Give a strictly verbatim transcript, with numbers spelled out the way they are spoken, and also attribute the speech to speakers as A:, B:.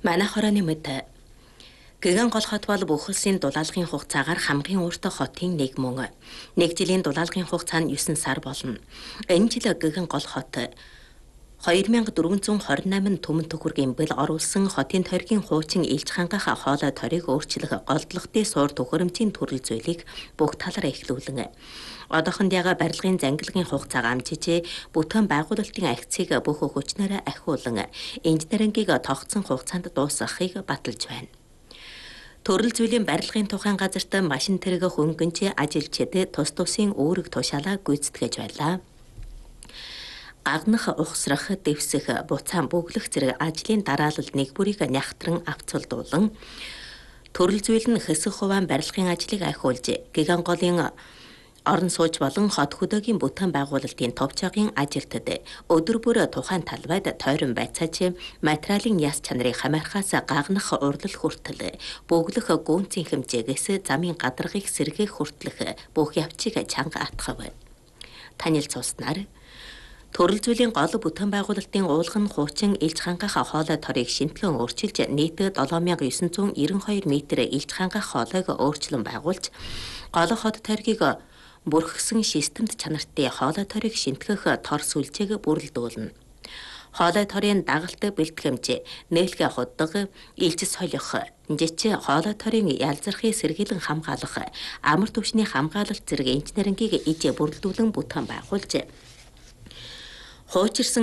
A: Манай хорооны мэд Гэгэн гол хот бол бүх улсын дулаалгын хугацаагаар хамгийн урт хотын нэг мөн. Нэг жилийн дулаалгын хугацаа нь нine сар болно. Энэ жил Гэгэн гол хот two thousand four hundred twenty-eight түмэн төхөргийн бэл оруулсан хотын тойргийн хуучин Илж хангах хоолой тойрыг өөрчлөх голдлогтын суур төхөөрөмжийн төрөл зүйлийг бүх талаар эхлүүлэн одоохондяга барилгын зангилгын хугацааг амжиж бүтээн байгуулалтын акцийг бүх хүчнээрээ ахиулан инженерингийг тогтсон хугацаанд дуусгахыг баталж байна. Төрөл зүйлийн барилгын тухайн газарт машин тэрэг хөнгөнч ажилчид тус тусын үүрэг тушаалаа гүйцэтгэж байлаа. Агнах, ухсрах, дэвсэх, буцаан бүглэх зэрэг ажлын дараалал нэг бүрийг нягтран авцалдуулан төрөл зүйл нь хэсэг хуваан барилгын ажлыг ахиулж Гэгэн голын орон сууж болон хот хөдөөгийн бүтээн байгуулалтын товчоогийн ажилтнад өдөр бүр тухайн талбайд тойрон байцааж материалын яс чанарыг хамаархаас гагнах урлал хүртэл бөглөх гүнцийн хэмжээгээс замын гадаргыг сэргээх хүртэлх бүх явцыг чанга атгав. Танилцуулснаар төрөл зүйлийн гол бүтээн байгуулалтын уулган хуучин Илж хангах хоолой торыг шинтгэн өөрчилж нийт seven thousand nine hundred ninety-two метр Илж хангах хоолойг өөрчлөн байгуулж гол хот тойргийг бүрхсэн системд чанартай хоолой торыг шинтгэх тор сүлжээг бүрэлдүүлнэ. Хоолой торын дагалт бэлтгэмж, нээлгээ худдаг, илж солих, жич хоолой торын ялзархыг сэргийлэн хамгаалах, амар түвшний хамгаалалт зэрэг инженерингийг иж бүрэлдүүлэн бүтээн байгуулж хуучирсан